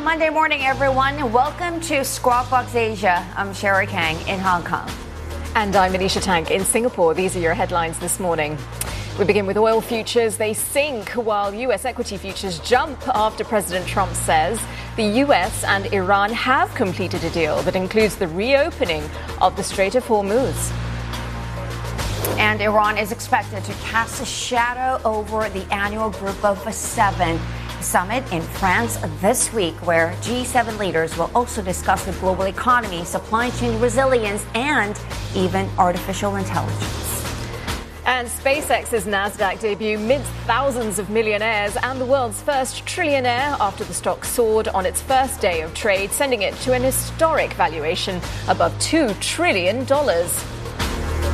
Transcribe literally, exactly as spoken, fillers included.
Monday morning, everyone. Welcome to Squawk Box Asia. I'm Sherry Kang in Hong Kong. And I'm Anisha Tank in Singapore. These are your headlines this morning. We begin with oil futures. They sink while U S equity futures jump after President Trump says the U S and Iran have completed a deal that includes the reopening of the Strait of Hormuz. And Iran is expected to cast a shadow over the annual Group of Seven summit in France this week, where G seven leaders will also discuss the global economy, supply chain resilience, and even artificial intelligence. And SpaceX's NASDAQ debut mints thousands of millionaires and the world's first trillionaire after the stock soared on its first day of trade, sending it to an historic valuation above two trillion dollars.